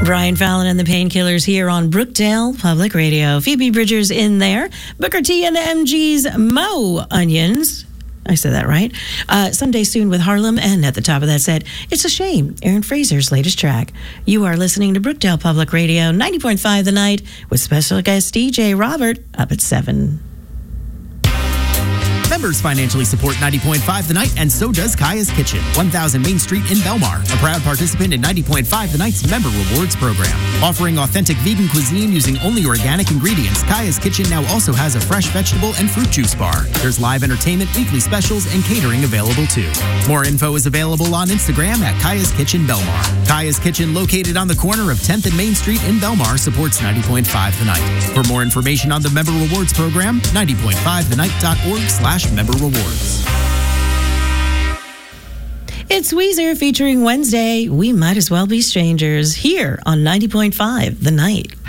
Brian Fallon and the Painkillers here on Brookdale Public Radio. Phoebe Bridgers in there. Booker T and the MG's Mo Onions. I said that right. Someday Soon with Harlem. And at the top of that set, It's a Shame, Aaron Fraser's latest track. You are listening to Brookdale Public Radio, 90.5 The Night, with special guest DJ Robert up at 7. Members financially support 90.5 The Night, and so does Kaya's Kitchen, 1000 Main Street in Belmar, a proud participant in 90.5 The Night's Member Rewards program. Offering authentic vegan cuisine using only organic ingredients, Kaya's Kitchen now also has a fresh vegetable and fruit juice bar. There's live entertainment, weekly specials, and catering available too. More info is available on Instagram at Kaya's Kitchen Belmar. Kaya's Kitchen, located on the corner of 10th and Main Street in Belmar, supports 90.5 The Night. For more information on the Member Rewards program, 90.5thenight.org/member rewards. It's Weezer featuring Wednesday. We Might As Well Be Strangers here on 90.5 The Night.